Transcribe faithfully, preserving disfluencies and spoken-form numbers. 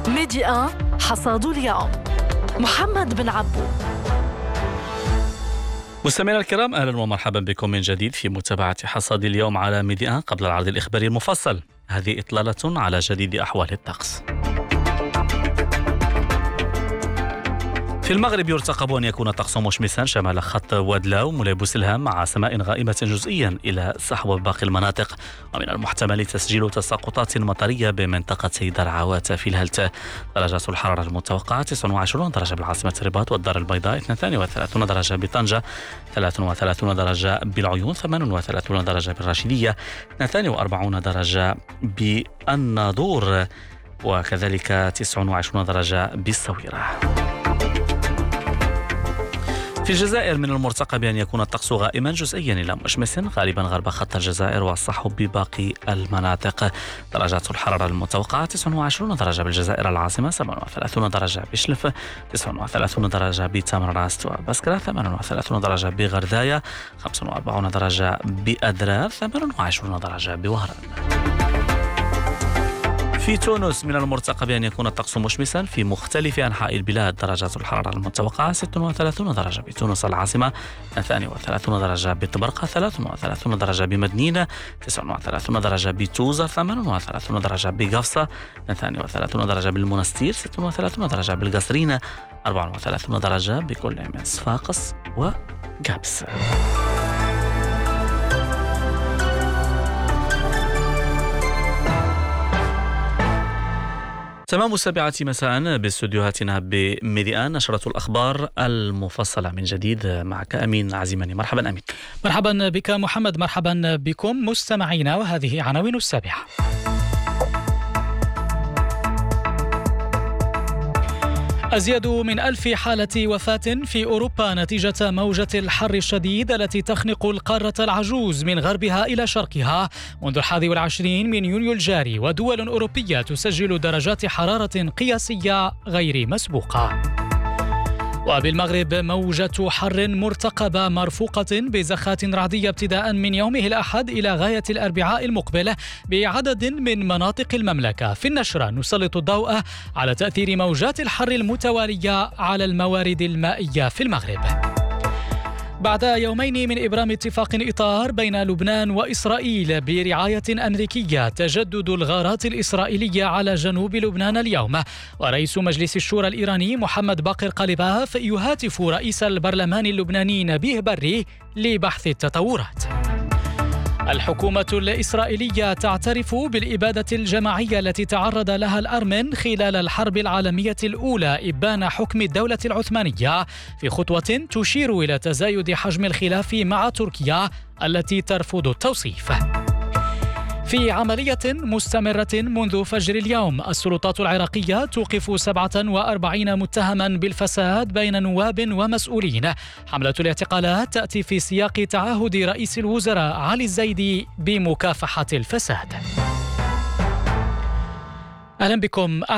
ميدي واحد حصاد اليوم. محمد بن عبو. مستمعينا الكرام، أهلا ومرحبا بكم من جديد في متابعة حصاد اليوم على ميدي واحد. قبل العرض الإخباري المفصل، هذه إطلالة على جديد أحوال الطقس. في المغرب يرتقب أن يكون الطقس مشمسا شمال خط وادلاو مولاي بوسلهام، مع سماء غائمة جزئيا إلى صحو باقي المناطق، ومن المحتمل تسجيل تساقطات مطرية بمنطقة درعوات في الهلت. درجات الحرارة المتوقعة تسعة وعشرين درجة بالعاصمة الرباط والدار البيضاء، اثنين وثلاثين درجة بطنجة، ثلاثة وثلاثين درجة بالعيون، ثمانية وثلاثين درجة بالراشدية، اثنين وأربعين درجة بالناظور، وكذلك تسعة وعشرين درجة بالصويرة. في الجزائر من المرتقب أن يكون الطقس غائما جزئيا إلى مشمس غالبا غرب خط الجزائر والصحو بباقي المناطق. درجات الحرارة المتوقعة تسعة وعشرين درجة بالجزائر العاصمة، سبعة وثلاثين درجة بشلف، تسعة وثلاثين درجة بتمراست وبسكرة، ثمانية وثلاثين درجة بغرداية، خمسة وأربعين درجة بأدرار، ثمانية وعشرين درجة بوهران. في تونس من المرتقب أن يكون الطقس مشمسا في مختلف أنحاء البلاد. درجات الحرارة المتوقعة ستة وثلاثين درجة بتونس العاصمة، اثنين وثلاثين درجة بطبرقة، ثلاثة وثلاثين درجة بمدنينة، تسعة وثلاثين درجة بتوزر، ثمانية وثلاثين درجة بقفصة، اثنين وثلاثين درجة بالمنستير، ستة وثلاثين درجة بالقصرين، أربعة وثلاثين درجة بكل من صفاقس وقابس. تمام السابعة مساء باستديوهاتنا بميديان، نشرة الأخبار المفصلة من جديد. معك أمين عزيماني. مرحبا أمين. مرحبا بك محمد، مرحبا بكم مستمعينا، وهذه عناوين السابعة. أزيد من ألف حالة وفاة في أوروبا نتيجة موجة الحر الشديد التي تخنق القارة العجوز من غربها إلى شرقها منذ الحادي والعشرين من يونيو الجاري، ودول أوروبية تسجل درجات حرارة قياسية غير مسبوقة. وبالمغرب موجة حر مرتقبة مرفوقة بزخات رعدية ابتداء من يومه الأحد إلى غاية الأربعاء المقبل بعدد من مناطق المملكة. في النشرة نسلط الضوء على تأثير موجات الحر المتوالية على الموارد المائية في المغرب. بعد يومين من إبرام اتفاق إطار بين لبنان وإسرائيل برعاية أمريكية، تجدد الغارات الإسرائيلية على جنوب لبنان اليوم، ورئيس مجلس الشورى الإيراني محمد باقر قليباف يهاتف رئيس البرلمان اللبناني نبيه بري لبحث التطورات. الحكومة الإسرائيلية تعترف بالإبادة الجماعية التي تعرض لها الأرمن خلال الحرب العالمية الأولى إبان حكم الدولة العثمانية، في خطوة تشير إلى تزايد حجم الخلاف مع تركيا التي ترفض التوصيف. في عملية مستمرة منذ فجر اليوم، السلطات العراقية توقف سبعة وأربعين متهما بالفساد بين نواب ومسؤولين. حملة الاعتقالات تأتي في سياق تعهد رئيس الوزراء علي الزيدي بمكافحة الفساد. أهلا بكم.